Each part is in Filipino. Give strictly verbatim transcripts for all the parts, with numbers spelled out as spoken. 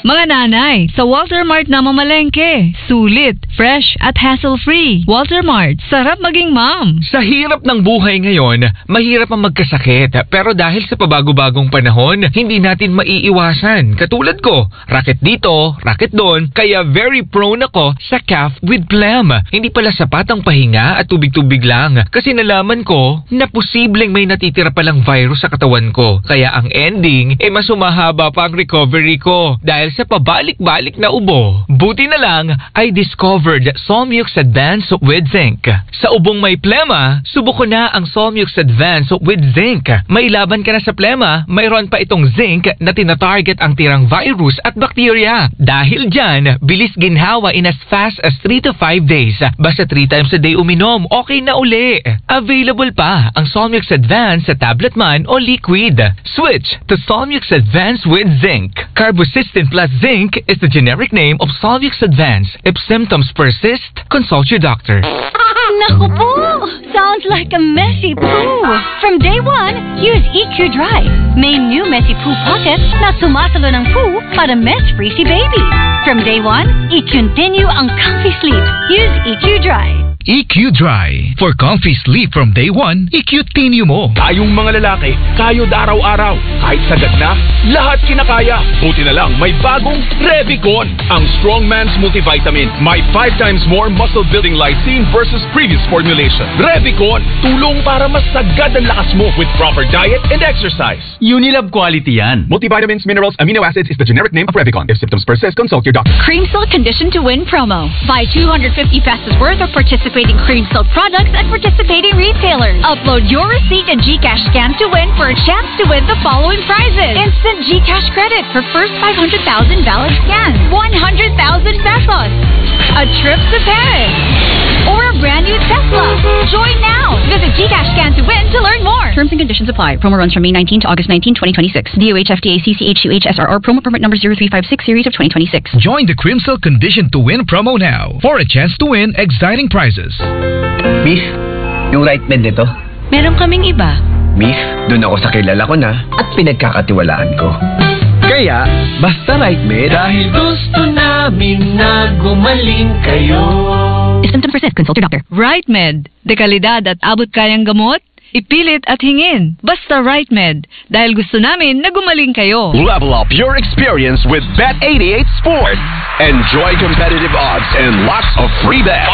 Mga nanay, sa Walter Mart na mamalengke. Sulit, fresh at hassle-free. Walter Mart, sarap maging mom. Sa hirap ng buhay ngayon, mahirap ang magkasakit. Pero dahil sa pabago-bagong panahon, hindi natin maiiwasan. Katulad ko, raket dito, raket doon, kaya very prone ako sa cough with phlegm. Hindi pala sapat ang pahinga at tubig-tubig lang. Kasi nalaman ko na posibleng may natitira palang virus sa katawan ko. Kaya ang ending, eh mas humahaba pa ang recovery ko. Dahil sa pabalik-balik na ubo. Buti na lang, I discovered Solmux Advance with Zinc. Sa ubong may plema, subok ko na ang Solmux Advance with Zinc. May laban ka na sa plema, mayroon pa itong zinc na tinatarget ang tirang virus at bacteria. Dahil dyan, bilis ginhawa in as fast as three to five days. Basta three times a day uminom, okay na uli. Available pa ang Solmux Advance sa tablet man o liquid. Switch to Solmux Advance with Zinc. Carbocystin plus zinc is the generic name of Solmux Advance. If symptoms persist, consult your doctor. Naku po! Sounds like a messy poo. From day one, use E Q Dry. May new messy poo pockets na sumasalo ng poo para mess-free si baby. From day one, i-continue ang comfy sleep. Use E Q Dry. E Q Dry. For comfy sleep from day one, i-continue mo. Tayong mga lalaki, kayod araw-araw. Kahit sagad na, lahat kinakaya. Buti na lang, may bagong Revicon. Ang Strong Man's Multivitamin. May five times more muscle-building lysine versus previous formulation. Revicon, tulong para mas sagad ang lakas mo with proper diet and exercise. Unilab quality yan. Multivitamins, minerals, amino acids is the generic name of Revicon. If symptoms persist, consult your doctor. Cream Silk Condition to Win promo. Buy two hundred fifty pesos worth of participating Cream Silk products at participating retailers. Upload your receipt and GCash scan to win for a chance to win the following prizes. Instant GCash credit for first five hundred thousand valid scans. one hundred thousand pesos. A trip to Paris. Or a brand new Tesla. Join now. Visit GCash scan to win to learn more. Terms and conditions apply. Promo runs from May nineteenth to August nineteenth, twenty twenty-six. D O H F D A C C H U H S R R promo permit number zero three five six series of twenty twenty-six. Join the Crimsel Condition to Win promo now for a chance to win exciting prizes. Miss, yung right med nito? Meron kaming iba. Miss, dun ako sa kilala ko na at pinagkakatiwalaan ko. Kaya, basta right med. Dahil gusto namin na gumaling kayo. If symptoms persist, consult your doctor. Right Med. Dekalidad at abot kayang gamot? Ipilit at hingin. Basta Right Med. Dahil gusto namin na gumaling kayo. Level up your experience with Bet eighty-eight Sport. Enjoy competitive odds and lots of free bets.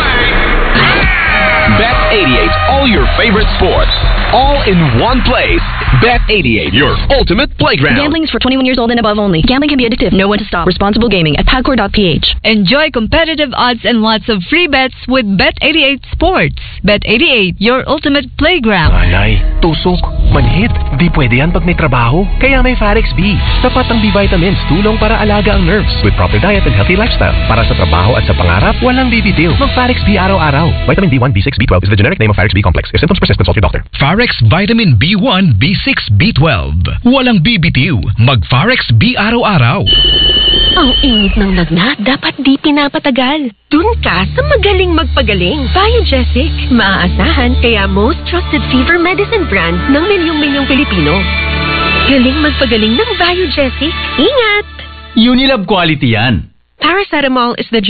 Bet eighty-eight, all your favorite sports, all in one place. Bet eighty-eight, your ultimate playground. Gambling is for twenty-one years old and above only. Gambling can be addictive. Know when to stop. Responsible gaming at pagcor dot p h. Enjoy competitive odds and lots of free bets with Bet eighty-eight Sports. Bet eighty-eight, your ultimate playground. Ay, tusok, manhit. Di pwede yan pag may trabaho. Kaya may Farex B. Tapat ang B vitamins, tulong para alaga ang nerves. With proper diet and healthy lifestyle. Para sa trabaho at sa pangarap, walang bibitiw. Mag Farex B araw-araw. Vitamin B one, B six, B twelve is the generic name of Farex B complex. If symptoms persist, consult your doctor. Farex Vitamin B one, B six, B twelve. Walang bibitiw. Mag Farex B araw-araw. Ang init ng lagnat, dapat di pinapatagal. Dun ka sa magaling magpagaling. Biogesic. Maaasahan, kaya most trusted fever medicine brand ng milyong-milyong Pilipino. Galing magpagaling ng Biogesic. Ingat! Unilab quality yan. Paracetamol is the